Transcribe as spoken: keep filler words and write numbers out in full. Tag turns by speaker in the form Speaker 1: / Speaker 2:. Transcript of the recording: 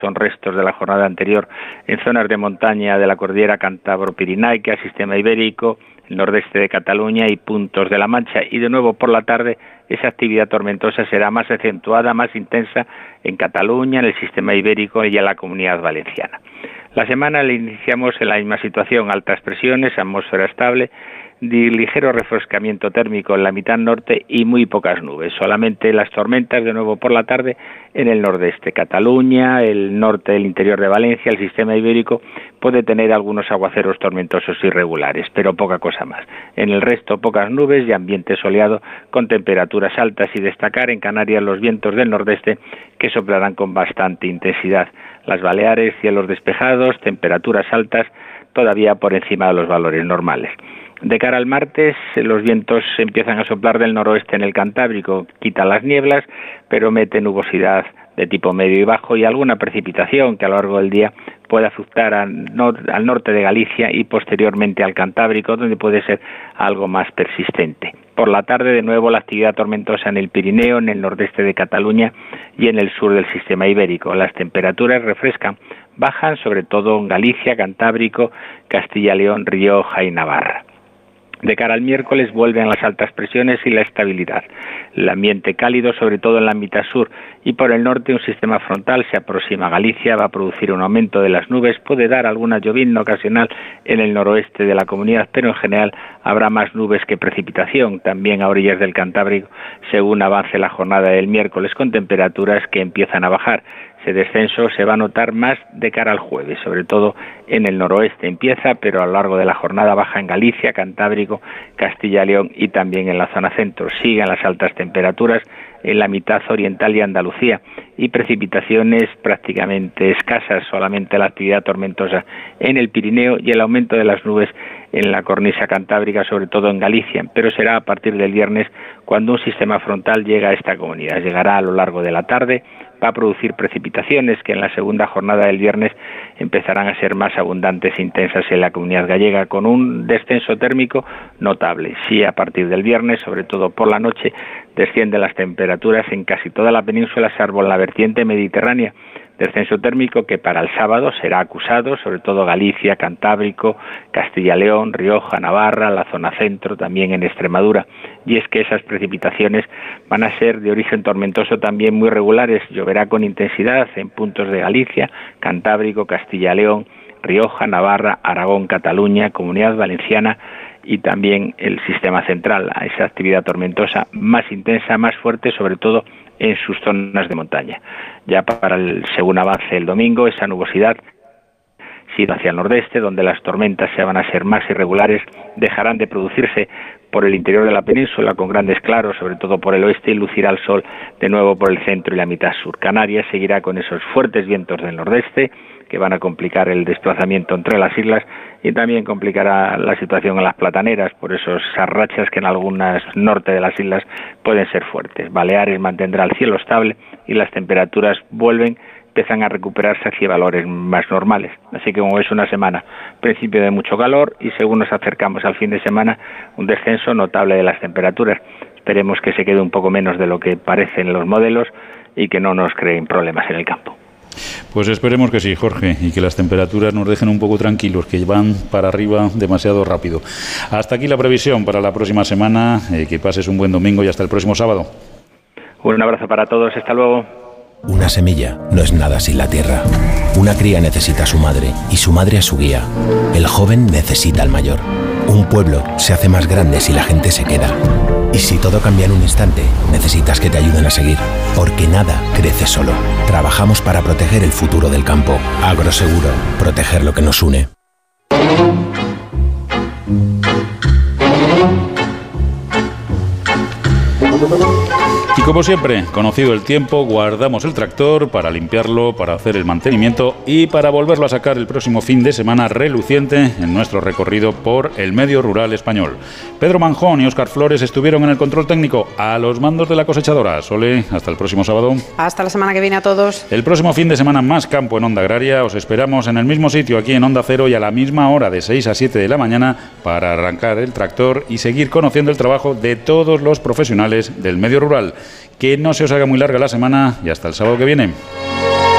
Speaker 1: son restos de la jornada anterior en zonas de montaña de la cordillera Cantabro-Pirenaica, sistema ibérico, el nordeste de Cataluña y puntos de La Mancha. Y de nuevo por la tarde esa actividad tormentosa será más acentuada, más intensa en Cataluña, en el sistema ibérico y en la Comunidad Valenciana. La semana la iniciamos en la misma situación, altas presiones, atmósfera estable, de ligero refrescamiento térmico en la mitad norte y muy pocas nubes, solamente las tormentas de nuevo por la tarde en el nordeste, Cataluña, el norte del interior de Valencia, el sistema ibérico puede tener algunos aguaceros tormentosos irregulares, pero poca cosa más. En el resto pocas nubes y ambiente soleado con temperaturas altas y destacar en Canarias los vientos del nordeste que soplarán con bastante intensidad. Las Baleares, cielos despejados, temperaturas altas todavía por encima de los valores normales. De cara al martes, los vientos empiezan a soplar del noroeste en el Cantábrico, quitan las nieblas, pero mete nubosidad de tipo medio y bajo y alguna precipitación que a lo largo del día puede afectar al, nor- al norte de Galicia y posteriormente al Cantábrico, donde puede ser algo más persistente. Por la tarde, de nuevo, la actividad tormentosa en el Pirineo, en el nordeste de Cataluña y en el sur del sistema ibérico. Las temperaturas refrescan, bajan sobre todo en Galicia, Cantábrico, Castilla, León, Rioja y Navarra. De cara al miércoles vuelven las altas presiones y la estabilidad. El ambiente cálido, sobre todo en la mitad sur y por el norte, un sistema frontal se aproxima a Galicia, va a producir un aumento de las nubes, puede dar alguna llovizna ocasional en el noroeste de la comunidad, pero en general habrá más nubes que precipitación, también a orillas del Cantábrico, según avance la jornada del miércoles, con temperaturas que empiezan a bajar. Ese descenso se va a notar más de cara al jueves, sobre todo en el noroeste empieza, pero a lo largo de la jornada baja en Galicia, Cantábrico, Castilla y León y también en la zona centro. Siguen las altas temperaturas en la mitad oriental y Andalucía y precipitaciones prácticamente escasas, solamente la actividad tormentosa en el Pirineo y el aumento de las nubes en la cornisa cantábrica, sobre todo en Galicia, pero será a partir del viernes cuando un sistema frontal llega a esta comunidad. Llegará a lo largo de la tarde, va a producir precipitaciones que en la segunda jornada del viernes empezarán a ser más abundantes e intensas en la comunidad gallega, con un descenso térmico notable. Sí, a partir del viernes, sobre todo por la noche, descienden las temperaturas en casi toda la península, salvo en la vertiente mediterránea. Descenso térmico que para el sábado será acusado, sobre todo Galicia, Cantábrico, Castilla y León, Rioja, Navarra, la zona centro, también en Extremadura. Y es que esas precipitaciones van a ser de origen tormentoso también muy regulares. Lloverá con intensidad en puntos de Galicia, Cantábrico, Castilla y León, Rioja, Navarra, Aragón, Cataluña, Comunidad Valenciana y también el sistema central. A esa actividad tormentosa más intensa, más fuerte, sobre todo en sus zonas de montaña. Ya para el según avance el domingo, esa nubosidad sigue hacia el nordeste, donde las tormentas se van a ser más irregulares, dejarán de producirse por el interior de la península con grandes claros, sobre todo por el oeste, y lucirá el sol de nuevo por el centro y la mitad sur. Canarias seguirá con esos fuertes vientos del nordeste que van a complicar el desplazamiento entre las islas y también complicará la situación en las plataneras, por esos esas rachas que en algunas norte de las islas pueden ser fuertes. Baleares mantendrá el cielo estable y las temperaturas vuelven, empiezan a recuperarse hacia valores más normales. Así que como es una semana, principio de mucho calor y según nos acercamos al fin de semana, un descenso notable de las temperaturas. Esperemos que se quede un poco menos de lo que parecen los modelos y que no nos creen problemas en el campo.
Speaker 2: Pues esperemos que sí, Jorge, y que las temperaturas nos dejen un poco tranquilos, que van para arriba demasiado rápido. Hasta aquí la previsión para la próxima semana. Eh, que pases un buen domingo y hasta el próximo sábado.
Speaker 1: Un abrazo para todos, hasta luego.
Speaker 3: Una semilla no es nada sin la tierra. Una cría necesita a su madre y su madre a su guía. El joven necesita al mayor. Un pueblo se hace más grande si la gente se queda. Y si todo cambia en un instante, necesitas que te ayuden a seguir. Porque nada crece solo. Trabajamos para proteger el futuro del campo. Agroseguro, proteger lo que nos une.
Speaker 2: Y como siempre, conocido el tiempo, guardamos el tractor para limpiarlo, para hacer el mantenimiento y para volverlo a sacar el próximo fin de semana reluciente en nuestro recorrido por el medio rural español. Pedro Manjón y Óscar Flores estuvieron en el control técnico a los mandos de la cosechadora. Sole, hasta el próximo sábado.
Speaker 4: Hasta la semana que viene a todos.
Speaker 2: El próximo fin de semana más campo en Onda Agraria. Os esperamos en el mismo sitio aquí en Onda Cero y a la misma hora de seis a siete de la mañana para arrancar el tractor y seguir conociendo el trabajo de todos los profesionales del medio rural. Que no se os haga muy larga la semana y hasta el sábado que viene.